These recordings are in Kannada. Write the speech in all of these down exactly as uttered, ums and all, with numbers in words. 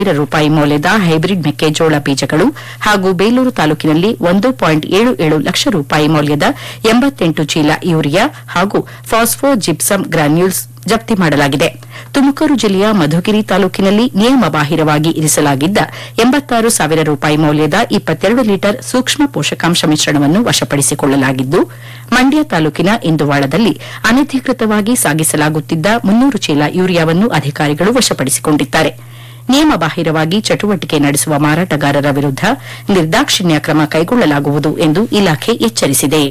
ರೂಪಾಯಿ ಮೌಲ್ಯದ ಹೈಬ್ರಿಡ್ ಮೆಕ್ಕೆಜೋಳ ಬೀಜಗಳು ಹಾಗೂ ಬೇಲೂರು ತಾಲೂಕಿನಲ್ಲಿ ಒಂದು ಪಾಯಿಂಟ್ ಏಳು ಏಳು ಲಕ್ಷ ರೂಪಾಯಿ ಮೌಲ್ಯದ ಎಂಬತ್ತೆಂಟು ಚೀಲ ಯೂರಿಯಾ ಹಾಗೂ ಫಾಸ್ಫೋ ಜಿಪ್ಸಮ್ ಗ್ರಾನ್ಯೂಲ್ಸ್ ಜಪ್ತಿ ಮಾಡಲಾಗಿದೆ. ತುಮಕೂರು ಜಿಲ್ಲೆಯ ಮಧುಗಿರಿ ತಾಲೂಕಿನಲ್ಲಿ ನಿಯಮಬಾಹಿರವಾಗಿ ಇರಿಸಲಾಗಿದ್ದ ಎಂಬತ್ತಾರು ಸಾವಿರ ರೂಪಾಯಿ ಮೌಲ್ಯದ ಇಪ್ಪತ್ತೆರಡು ಲೀಟರ್ ಸೂಕ್ಷ್ಮ ಪೋಷಕಾಂಶ ಮಿಶ್ರಣವನ್ನು ವಶಪಡಿಸಿಕೊಳ್ಳಲಾಗಿದ್ದು, ಮಂಡ್ಯ ತಾಲೂಕಿನ ಇಂದುವಾಳದಲ್ಲಿ ಅನಧಿಕೃತವಾಗಿ ಸಾಗಿಸಲಾಗುತ್ತಿದ್ದ ಮುನ್ನೂರು ಚೀಲ ಯೂರಿಯಾವನ್ನು ಅಧಿಕಾರಿಗಳು ವಶಪಡಿಸಿಕೊಂಡಿದ್ದಾರೆ. ನಿಯಮಬಾಹಿರವಾಗಿ ಚಟುವಟಿಕೆ ನಡೆಸುವ ಮಾರಾಟಗಾರರ ವಿರುದ್ದ ನಿರ್ದಾಕ್ಷಿಣ್ಯ ಕ್ರಮ ಕೈಗೊಳ್ಳಲಾಗುವುದು ಎಂದು ಇಲಾಖೆ ಎಚ್ಚರಿಸಿದೆ.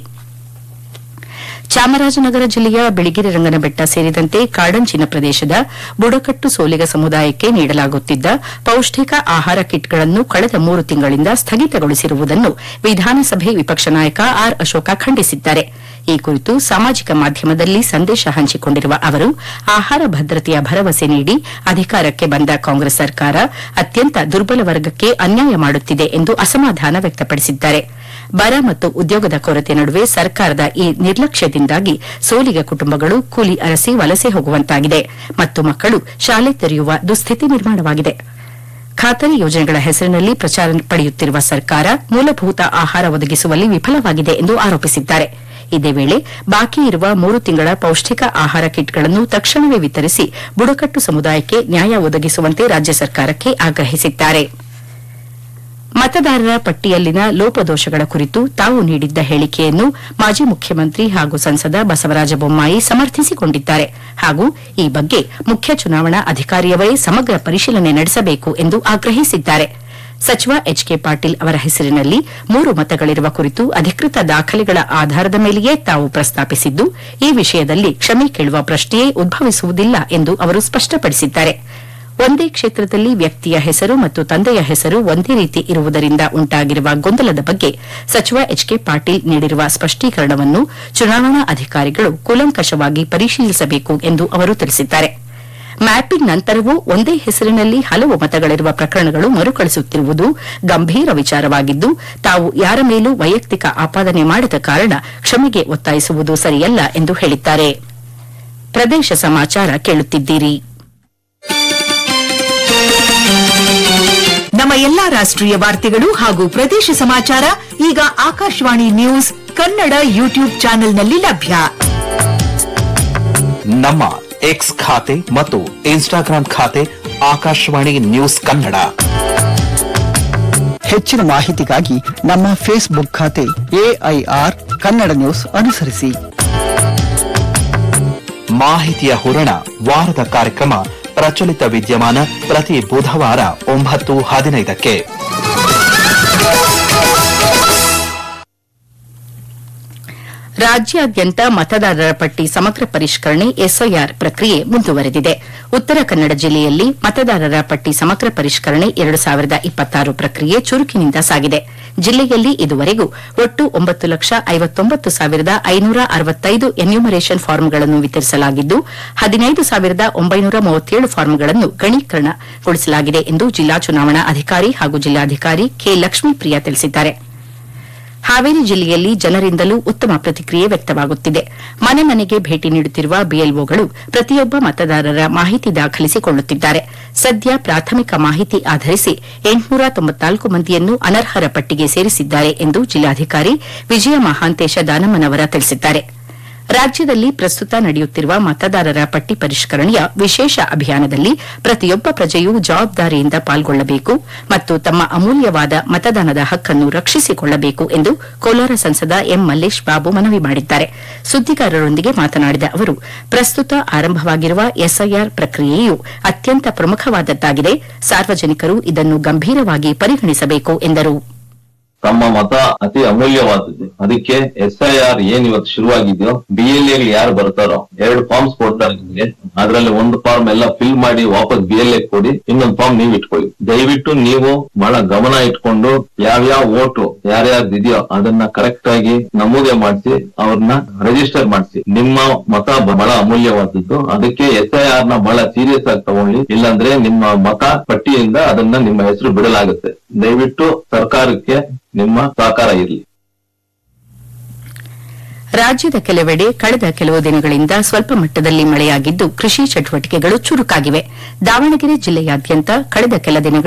ಚಾಮರಾಜನಗರ ಜಿಲ್ಲೆಯ ಬಿಳಿಗಿರಿ ರಂಗನಬೆಟ್ಟ ಸೇರಿದಂತೆ ಕಾಡಂಚಿನ ಪ್ರದೇಶದ ಬುಡಕಟ್ಟು ಸೋಲಿಗ ಸಮುದಾಯಕ್ಕೆ ನೀಡಲಾಗುತ್ತಿದ್ದ ಪೌಷ್ಟಿಕ ಆಹಾರ ಕಿಟ್ಗಳನ್ನು ಕಳೆದ ಮೂರು ತಿಂಗಳಿಂದ ಸ್ಥಗಿತಗೊಳಿಸಿರುವುದನ್ನು ವಿಧಾನಸಭೆ ವಿಪಕ್ಷ ನಾಯಕ ಆರ್ ಅಶೋಕ ಖಂಡಿಸಿದ್ದಾರೆ. ಈ ಕುರಿತು ಸಾಮಾಜಿಕ ಮಾಧ್ಯಮದಲ್ಲಿ ಸಂದೇಶ ಹಂಚಿಕೊಂಡಿರುವ ಅವರು, ಆಹಾರ ಭದ್ರತೆಯ ಭರವಸೆ ನೀಡಿ ಅಧಿಕಾರಕ್ಕೆ ಬಂದ ಕಾಂಗ್ರೆಸ್ ಸರ್ಕಾರ ಅತ್ಯಂತ ದುರ್ಬಲ ವರ್ಗಕ್ಕೆ ಅನ್ಯಾಯ ಮಾಡುತ್ತಿದೆ ಎಂದು ಅಸಮಾಧಾನ ವ್ಯಕ್ತಪಡಿಸಿದ್ದಾರೆ. ಬರ ಮತ್ತು ಉದ್ಯೋಗದ ಕೊರತೆ ನಡುವೆ ಸರ್ಕಾರದ ಈ ನಿರ್ಲಕ್ಷ್ಯದಿಂದಾಗಿ ಸೋಲಿಗ ಕುಟುಂಬಗಳು ಕೂಲಿ ಅರಸಿ ವಲಸೆ ಹೋಗುವಂತಾಗಿದೆ ಮತ್ತು ಮಕ್ಕಳು ಶಾಲೆ ತೆರೆಯುವ ದುಸ್ಥಿತಿ ನಿರ್ಮಾಣವಾಗಿದೆ. ಖಾತರಿ ಯೋಜನೆಗಳ ಹೆಸರಿನಲ್ಲಿ ಪ್ರಚಾರ ಪಡೆಯುತ್ತಿರುವ ಸರ್ಕಾರ ಮೂಲಭೂತ ಆಹಾರ ಒದಗಿಸುವಲ್ಲಿ ವಿಫಲವಾಗಿದೆ ಎಂದು ಆರೋಪಿಸಿದ್ದಾರೆ. ಇದೇ ವೇಳೆ ಬಾಕಿ ಇರುವ ಮೂರು ತಿಂಗಳ ಪೌಷ್ಟಿಕ ಆಹಾರ ಕಿಟ್ಗಳನ್ನು ತಕ್ಷಣವೇ ವಿತರಿಸಿ ಬುಡಕಟ್ಟು ಸಮುದಾಯಕ್ಕೆ ನ್ಯಾಯ ಒದಗಿಸುವಂತೆ ರಾಜ್ಯ ಸರ್ಕಾರಕ್ಕೆ ಆಗ್ರಹಿಸಿದ್ದಾರೆ. ಮತದಾರರ ಪಟ್ಟಿಯಲ್ಲಿನ ಲೋಪದೋಷಗಳ ಕುರಿತು ತಾವು ನೀಡಿದ್ದ ಹೇಳಿಕೆಯನ್ನು ಮಾಜಿ ಮುಖ್ಯಮಂತ್ರಿ ಹಾಗೂ ಸಂಸದ ಬಸವರಾಜ ಬೊಮ್ಮಾಯಿ ಸಮರ್ಥಿಸಿಕೊಂಡಿದ್ದಾರೆ ಹಾಗೂ ಈ ಬಗ್ಗೆ ಮುಖ್ಯ ಚುನಾವಣಾ ಅಧಿಕಾರಿಯವರೇ ಸಮಗ್ರ ಪರಿಶೀಲನೆ ನಡೆಸಬೇಕು ಎಂದು ಆಗ್ರಹಿಸಿದ್ದಾರೆ. ಸಚಿವ ಎಚ್ ಕೆ ಪಾಟೀಲ್ ಅವರ ಹೆಸರಿನಲ್ಲಿ ಮೂರು ಮತಗಳಿರುವ ಕುರಿತು ಅಧಿಕೃತ ದಾಖಲೆಗಳ ಆಧಾರದ ಮೇಲೆಯೇ ತಾವು ಪ್ರಸ್ತಾಪಿಸಿದ್ದು, ಈ ವಿಷಯದಲ್ಲಿ ಕ್ಷಮೆ ಕೇಳುವ ಪ್ರಶ್ನೆಯೇ ಉದ್ಭವಿಸುವುದಿಲ್ಲ ಎಂದು ಅವರು ಸ್ಪಷ್ಟಪಡಿಸಿದ್ದಾರೆ. ಒಂದೇ ಕ್ಷೇತ್ರದಲ್ಲಿ ವ್ಯಕ್ತಿಯ ಹೆಸರು ಮತ್ತು ತಂದೆಯ ಹೆಸರು ಒಂದೇ ರೀತಿ ಇರುವುದರಿಂದ ಉಂಟಾಗಿರುವ ಗೊಂದಲದ ಬಗ್ಗೆ ಸಚಿವ ಎಚ್ ಕೆ ಪಾಟೀಲ್ ನೀಡಿರುವ ಸ್ಪಷ್ಟೀಕರಣವನ್ನು ಚುನಾವಣಾ ಅಧಿಕಾರಿಗಳು ಕೂಲಂಕಷವಾಗಿ ಪರಿಶೀಲಿಸಬೇಕು ಎಂದು ಅವರು ತಿಳಿಸಿದ್ದಾರೆ. ಮ್ಯಾಪಿಂಗ್ ನಂತರವೂ ಒಂದೇ ಹೆಸರಿನಲ್ಲಿ ಹಲವು ಮತಗಳಿರುವ ಪ್ರಕರಣಗಳು ಮರುಕಳಿಸುತ್ತಿರುವುದು ಗಂಭೀರ ವಿಚಾರವಾಗಿದ್ದು, ತಾವು ಯಾರ ಮೇಲೂ ವೈಯಕ್ತಿಕ ಆಪಾದನೆ ಮಾಡದ ಕಾರಣ ಕ್ಷಮೆಗೆ ಒತ್ತಾಯಿಸುವುದು ಸರಿಯಲ್ಲ ಎಂದು ಹೇಳಿದ್ದಾರೆ. ಪ್ರದೇಶ ಸಮಾಚಾರ ಕೇಳುತ್ತಿದ್ದೀರಿ. ನಮ್ಮ ಎಲ್ಲಾ ರಾಷ್ಟ್ರೀಯ ವಾರ್ತೆಗಳು ಹಾಗೂ ಪ್ರದೇಶ ಸಮಾಚಾರ ಈಗ ಆಕಾಶವಾಣಿ ನ್ಯೂಸ್ ಕನ್ನಡ ಯೂಟ್ಯೂಬ್ ಚಾನೆಲ್ನಲ್ಲಿ ಲಭ್ಯ. ನಮ್ಮ ಎಕ್ಸ್ ಖಾತೆ ಮತ್ತು ಇನ್ಸ್ಟಾಗ್ರಾಂ ಖಾತೆ ಆಕಾಶವಾಣಿ ನ್ಯೂಸ್ ಕನ್ನಡ. ಹೆಚ್ಚಿನ ಮಾಹಿತಿಗಾಗಿ ನಮ್ಮ ಫೇಸ್ಬುಕ್ ಖಾತೆ ಎಐಆರ್ ಕನ್ನಡ ನ್ಯೂಸ್ ಅನುಸರಿಸಿ. ಮಾಹಿತಿಯ ಹೂರಣ ವಾರದ ಕಾರ್ಯಕ್ರಮ ಪ್ರಚಲಿತ ವಿದ್ಯಮಾನ ಪ್ರತಿ ಬುಧವಾರ ಒಂಬತ್ತು ಹದಿನೈದಕ್ಕೆ. ರಾಜ್ಯಾದ್ಯಂತ ಮತದಾರರ ಪಟ್ಟಿ ಸಮಗ್ರ ಪರಿಷ್ಕರಣೆ ಎಸ್ಐಆರ್ ಪ್ರಕ್ರಿಯೆ ಮುಂದುವರೆದಿದೆ. ಉತ್ತರ ಕನ್ನಡ ಜಿಲ್ಲೆಯಲ್ಲಿ ಮತದಾರರ ಪಟ್ಟಿ ಸಮಗ್ರ ಪರಿಷ್ಕರಣೆ ಎರಡು ಸಾವಿರದ ಇಪ್ಪತ್ತಾರು ಪ್ರಕ್ರಿಯೆ ಚುರುಕಿನಿಂದ ಸಾಗಿದೆ. ಜಿಲ್ಲೆಯಲ್ಲಿ ಇದುವರೆಗೂ ಒಟ್ಟು ಒಂಬತ್ತು ಲಕ್ಷ ಐವತ್ತೊಂಬತ್ತು ಸಾವಿರದ ಐನೂರ ಅರವತ್ತೈದು ಎನ್ಯುಮರೇಷನ್ ಫಾರ್ಮ್ಗಳನ್ನು ವಿತರಿಸಲಾಗಿದ್ದು, ಹದಿನೈದು ಸಾವಿರದ ಒಂಬೈನೂರ ಮೂವತ್ತೇಳು ಫಾರ್ಮ್ಗಳನ್ನು ಗಣೀಕರಣಗೊಳಿಸಲಾಗಿದೆ ಎಂದು ಜಿಲ್ಲಾ ಚುನಾವಣಾ ಅಧಿಕಾರಿ ಹಾಗೂ ಜಿಲ್ಲಾಧಿಕಾರಿ ಕೆ ಲಕ್ಷ್ಮೀಪ್ರಿಯಾ ತಿಳಿಸಿದ್ದಾರೆ. ಹಾವೇರಿ ಜಿಲ್ಲೆಯಲ್ಲಿ ಜನರಿಂದಲೂ ಉತ್ತಮ ಪ್ರತಿಕ್ರಿಯೆ ವ್ಯಕ್ತವಾಗುತ್ತಿದೆ. ಮನೆ ಮನೆಗೆ ಭೇಟಿ ನೀಡುತ್ತಿರುವ ಬಿಎಲ್ಒಗಳು ಪ್ರತಿಯೊಬ್ಬ ಮತದಾರರ ಮಾಹಿತಿ ದಾಖಲಿಸಿಕೊಳ್ಳುತ್ತಿದ್ದಾರೆ. ಸದ್ಯ ಪ್ರಾಥಮಿಕ ಮಾಹಿತಿ ಆಧರಿಸಿ ಎಂಟುನೂರ ತೊಂಬತ್ನಾಲ್ಕು ಮಂದಿಯನ್ನು ಅನರ್ಹರ ಪಟ್ಟಿಗೆ ಸೇರಿಸಿದ್ದಾರೆ ಎಂದು ಜಿಲ್ಲಾಧಿಕಾರಿ ವಿಜಯ ಮಹಾಂತೇಶ ದಾನಮ್ಮನವರ ತಿಳಿಸಿದ್ದಾರೆ. ರಾಜ್ಯದಲ್ಲಿ ಪ್ರಸ್ತುತ ನಡೆಯುತ್ತಿರುವ ಮತದಾರರ ಪಟ್ಟಿ ಪರಿಷ್ಕರಣೆಯ ವಿಶೇಷ ಅಭಿಯಾನದಲ್ಲಿ ಪ್ರತಿಯೊಬ್ಬ ಪ್ರಜೆಯೂ ಜವಾಬ್ದಾರಿಯಿಂದ ಪಾಲ್ಗೊಳ್ಳಬೇಕು ಮತ್ತು ತಮ್ಮ ಅಮೂಲ್ಯವಾದ ಮತದಾನದ ಹಕ್ಕನ್ನು ರಕ್ಷಿಸಿಕೊಳ್ಳಬೇಕು ಎಂದು ಕೋಲಾರ ಸಂಸದ ಎಂ ಮಲ್ಲೇಶ್ ಬಾಬು ಮನವಿ ಮಾಡಿದ್ದಾರೆ. ಸುದ್ದಿಗಾರರೊಂದಿಗೆ ಮಾತನಾಡಿದ ಅವರು, ಪ್ರಸ್ತುತ ಆರಂಭವಾಗಿರುವ ಎಸ್ಐಆರ್ ಪ್ರಕ್ರಿಯೆಯು ಅತ್ಯಂತ ಪ್ರಮುಖವಾದದ್ದಾಗಿದೆ. ಸಾರ್ವಜನಿಕರು ಇದನ್ನು ಗಂಭೀರವಾಗಿ ಪರಿಗಣಿಸಬೇಕು ಎಂದರು. ತಮ್ಮ ಮತ ಅತಿ ಅಮೂಲ್ಯವಾದದ್ದು. ಅದಕ್ಕೆ ಎಸ್ ಐ ಆರ್ ಏನ್ ಇವತ್ತು ಶುರುವಾಗಿದೆಯೋ, ಬಿ ಎಲ್ ಎ ಯಾರು ಬರ್ತಾರೋ ಎರಡು ಫಾರ್ಮ್ಸ್ ಕೊಡ್ತಾರೆ ನಿಮ್ಗೆ. ಅದ್ರಲ್ಲಿ ಒಂದು ಫಾರ್ಮ್ ಎಲ್ಲ ಫಿಲ್ ಮಾಡಿ ವಾಪಸ್ ಬಿ ಎಲ್ ಎ ಕೊಡಿ, ಇನ್ನೊಂದು ಫಾರ್ಮ್ ನೀವ್ ಇಟ್ಕೊಳ್ಳಿ. ದಯವಿಟ್ಟು ನೀವು ಬಹಳ ಗಮನ ಇಟ್ಕೊಂಡು ಯಾವ್ಯಾವ ವೋಟು ಯಾರ್ಯಾರ್ದು ಇದೆಯೋ ಅದನ್ನ ಕರೆಕ್ಟ್ ಆಗಿ ನಮೂದೆ ಮಾಡಿಸಿ ಅವ್ರನ್ನ ರಿಜಿಸ್ಟರ್ ಮಾಡಿಸಿ. ನಿಮ್ಮ ಮತ ಬಹಳ ಅಮೂಲ್ಯವಾದದ್ದು. ಅದಕ್ಕೆ ಎಸ್ ಐ ಆರ್ ನ ಬಹಳ ಸೀರಿಯಸ್ ಆಗಿ ತಗೊಳ್ಳಿ, ಇಲ್ಲಾಂದ್ರೆ ನಿಮ್ಮ ಮತ ಪಟ್ಟಿಯಿಂದ ಅದನ್ನ ನಿಮ್ಮ ಹೆಸರು ಬಿಡಲಾಗುತ್ತೆ. ದಯವಿಟ್ಟು ಸರ್ಕಾರಕ್ಕೆ ನಿಮ್ಮ ಸಹಕಾರ ಇರಲಿ. ರಾಜ್ಯದ ಕೆಲವೆಡೆ ಕಳೆದ ಕೆಲವು ದಿನಗಳಿಂದ ಸ್ವಲ್ಪ ಮಟ್ಟದಲ್ಲಿ ಮಳೆಯಾಗಿದ್ದು, ಕೃಷಿ ಚಟುವಟಿಕೆಗಳು ಚುರುಕಾಗಿವೆ. ದಾವಣಗೆರೆ ಜಿಲ್ಲೆಯಾದ್ಯಂತ ಕಳೆದ ಕೆಲ ದಿನಗಳ